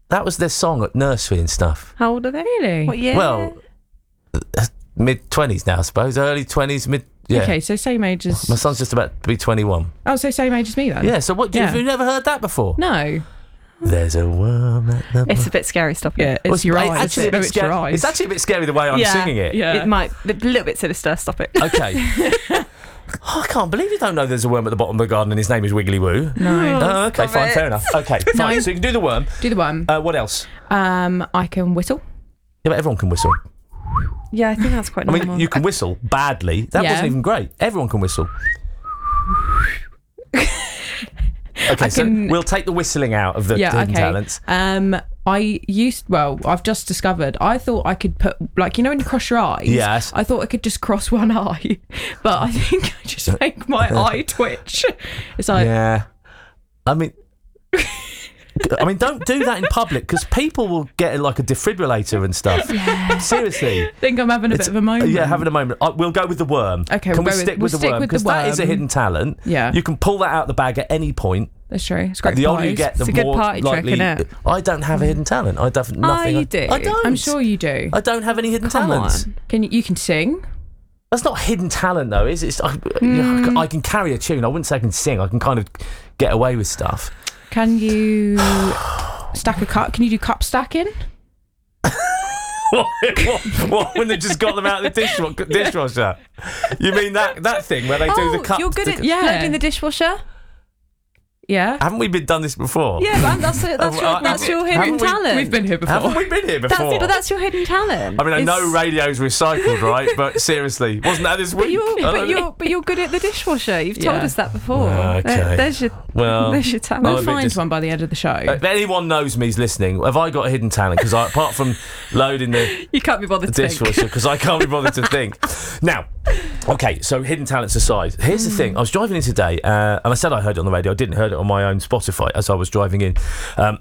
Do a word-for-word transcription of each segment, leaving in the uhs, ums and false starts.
that was their song at nursery and stuff. How old are they? Really? What year? Well, uh, mid twenties now, I suppose. Early twenties, mid. Yeah. Okay, so same age as... My son's just about to be twenty-one. Oh, so same age as me then? Yeah. So what? Yeah. Have you never heard that before? No. There's a worm at the. It's a bit scary. Stop it. Yeah, it's Well, your it's eyes. actually a bit No, it's your scary. eyes. It's actually a bit scary the way I'm Yeah. singing it. Yeah. It might a little bit sinister. Stop it. Okay. Oh, I can't believe you don't know there's a worm at the bottom of the garden and his name is Wiggly Woo. No. Oh, okay, Stop fine, it. fair enough. Okay, fine. No. So you can do the worm. Do the one. Uh, what else? Um, I can whistle. Yeah, but everyone can whistle. Yeah, I think that's quite I normal. mean, you can whistle badly. That Yeah. wasn't even great. Everyone can whistle. Okay, I so can- we'll take the whistling out of the Yeah, hidden okay. talents. Um, I used, well, I've just discovered, I thought I could put, like, you know when you cross your eyes? Yes. I thought I could just cross one eye, but I think I just make my eye twitch. It's like, Yeah. I mean... I mean, don't do that in public because people will get like a defibrillator and stuff. yeah. Seriously. I think I'm having a It's- bit of a moment. Yeah, having a moment. Uh, we'll go with the worm. Okay, Can we'll we go with- stick we'll with the stick worm? with the Because that is a worm. hidden talent. Yeah. You can pull that out of the bag at any point. That's true. It's great The older you pies. get, the It's a good more party trick, likely. innit? I don't have a hidden talent. I don't. Nothing. you I, do. I don't. I'm sure you do. I don't have any hidden Come talents. on. Can you, you can sing? That's not hidden talent, though, is it? It's, I, Mm. I can carry a tune. I wouldn't say I can sing. I can kind of get away with stuff. Can you stack a cup? Can you do cup stacking? what, what, what, when they just got them out of the dishwa- dishwasher? You mean that that thing where they do oh, the cup? you're good the, at Yeah. loading the dishwasher. Yeah. Haven't we been done this before? Yeah, man, that's it. That's Oh, your, uh, that's your haven't hidden we- talent. We've been here before. Haven't we been here That's before? it, but that's your hidden talent. I mean, I know It's- radio's recycled, right? But seriously, wasn't that this week? But you're, I but don't- you're, but you're good at the dishwasher. You've told Yeah. us that before. Okay. There- there's your, Well, there's your I'm talent. a We'll bit find dis- one by the end of the show. If anyone knows me is listening, have I got a hidden talent? Because apart from loading the You can't be bothered to think. dishwasher, because I can't be bothered to think. Now, okay, so hidden talents aside, here's the thing. I was driving in today, uh, and I said I heard it on the radio. I didn't heard it on my own Spotify as I was driving in. Um,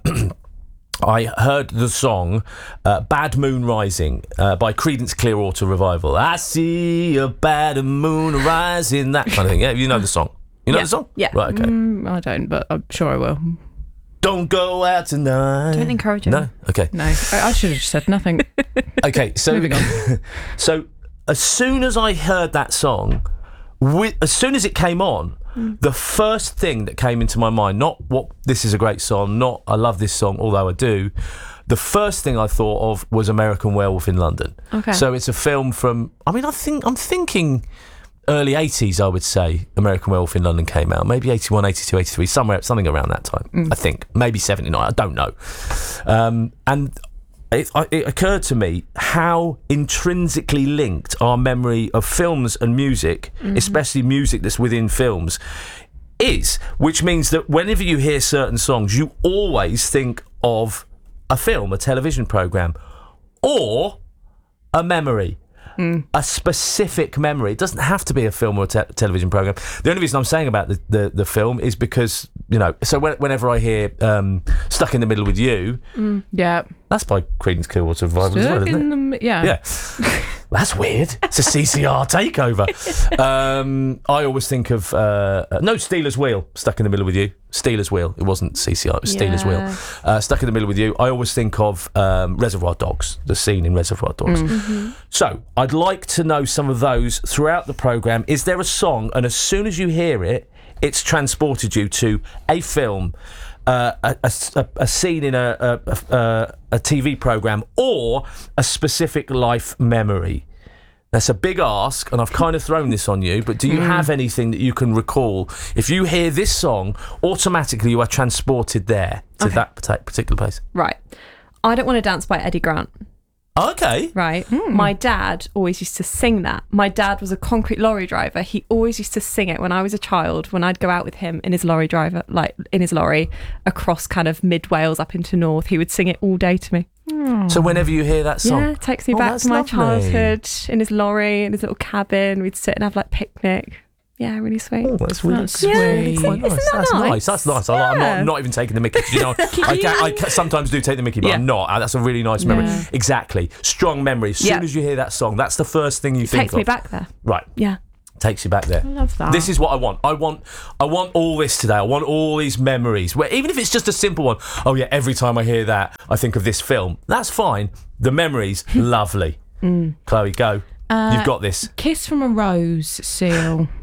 I heard the song uh, Bad Moon Rising uh, by Creedence Clearwater Revival. I see a bad moon rising, that kind of thing. Yeah, you know the song. You know Yeah. the song? Yeah. Right, okay. Mm, I don't, but I'm sure I will. Don't go out tonight. Don't encourage him. No? Okay. No, I, I should have just said nothing. Okay, so Moving on. so as soon as I heard that song, wi- as soon as it came on, Mm. the first thing that came into my mind, not what this is a great song, not I love this song, although I do, the first thing I thought of was American Werewolf in London. Okay. So it's a film from, I mean, I think I'm thinking early eighties, I would say American Werewolf in London came out, maybe eighty-one, eighty-two, eighty-three, somewhere, something around that time. Mm. I think maybe seventy-nine. I don't know. Um, and it, I- it occurred to me how intrinsically linked our memory of films and music, Mm-hmm. especially music that's within films, is. Which means that whenever you hear certain songs, you always think of a film, a television programme, or a memory. A specific memory. It doesn't have to be a film or a te- television program. The only reason I'm saying about the, the, the film is because, you know, so when, whenever I hear um, Stuck in the Middle with You, Yeah. that's by Creedence Clearwater Revival as well, Stuck isn't it? in the mi- yeah. Yeah. That's weird. It's a C C R takeover. Um, I always think of uh, uh, no Steelers Wheel. Stuck in the Middle with You. Steelers Wheel. It wasn't C C R. It was Steelers Yeah. Wheel. Uh, Stuck in the Middle with You. I always think of um, Reservoir Dogs. The scene in Reservoir Dogs. Mm-hmm. So I'd like to know some of those throughout the programme. Is there a song, and as soon as you hear it, it's transported you to a film, uh, a, a, a scene in a, a, a, a T V programme, or a specific life memory? That's a big ask, and I've kind of thrown this on you, but do you have anything that you can recall? If you hear this song, automatically you are transported there to Okay. that parti- particular place. Right. I Don't Want to Dance by Eddie Grant. Okay. Right. My dad always used to sing that. My dad was a concrete lorry driver. He always used to sing it when I was a child, when I'd go out with him in his lorry driver, like in his lorry across kind of mid Wales up into North. He would sing it all day to me. So whenever you hear that song... Yeah, it takes me Oh, back that's to my lovely. childhood in his lorry, in his little cabin. We'd sit and have like picnic. Yeah, really sweet. Oh, that's really That's sweet. sweet. Quite nice. Isn't that That's nice? nice. That's nice. I like, I'm, not, Yeah. I'm not even taking the mickey. 'Cause, you know, I, ca- I ca- sometimes do take the mickey, but Yeah. I'm not. Uh, That's a really nice memory. Yeah. Exactly. Strong memory. As soon Yeah. as you hear that song, that's the first thing you think Takes of. me back there. Right. Yeah. takes you back there. I love that. This is what I want. I want I want all this today. I want all these memories. Where even if it's just a simple one. Oh yeah, every time I hear that, I think of this film. That's fine. The memories, lovely. Mm. Chloe, go. Uh, You've got this. Kiss from a Rose, Seal.